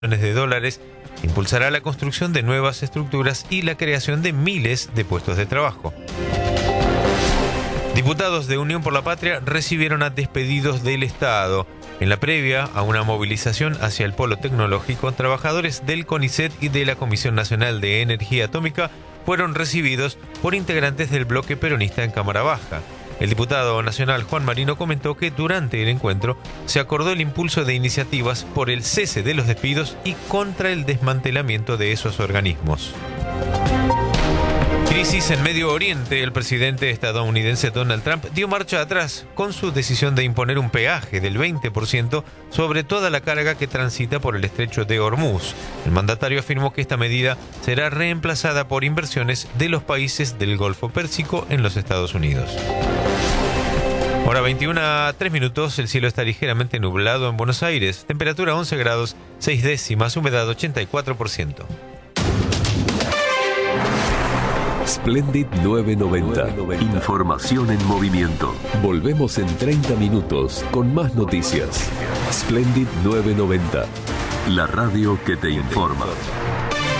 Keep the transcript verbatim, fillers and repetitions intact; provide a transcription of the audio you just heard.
millones de dólares, impulsará la construcción de nuevas estructuras y la creación de miles de puestos de trabajo. Diputados de Unión por la Patria recibieron a despedidos del Estado. En la previa a una movilización hacia el polo tecnológico, trabajadores del CONICET y de la Comisión Nacional de Energía Atómica fueron recibidos por integrantes del bloque peronista en Cámara Baja. El diputado nacional Juan Marino comentó que durante el encuentro se acordó el impulso de iniciativas por el cese de los despidos y contra el desmantelamiento de esos organismos. Crisis en Medio Oriente. El presidente estadounidense Donald Trump dio marcha atrás con su decisión de imponer un peaje del veinte por ciento sobre toda la carga que transita por el estrecho de Hormuz. El mandatario afirmó que esta medida será reemplazada por inversiones de los países del Golfo Pérsico en los Estados Unidos. Hora veintiuno a tres minutos, el cielo está ligeramente nublado en Buenos Aires, temperatura once grados, seis décimas, humedad ochenta y cuatro por ciento. Splendid novecientos noventa. Información en movimiento. Volvemos en treinta minutos con más noticias. Splendid novecientos noventa. La radio que te informa.